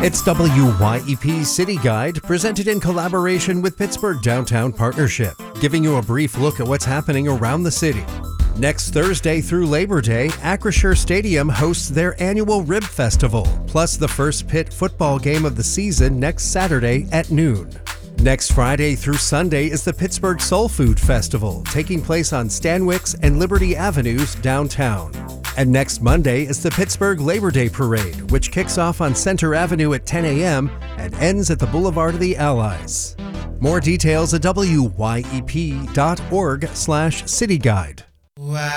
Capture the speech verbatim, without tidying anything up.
It's W Y E P City Guide, presented in collaboration with Pittsburgh Downtown Partnership, giving you a brief look at what's happening around the city. Next Thursday through Labor Day, Acrisure Stadium hosts their annual Rib Festival, plus the first Pitt football game of the season next Saturday at noon. Next Friday through Sunday is the Pittsburgh Soul Food Festival, taking place on Stanwix and Liberty Avenues downtown. And next Monday is the Pittsburgh Labor Day Parade, which kicks off on Center Avenue at ten a.m. and ends at the Boulevard of the Allies. More details at W Y E P dot org slash City Guide.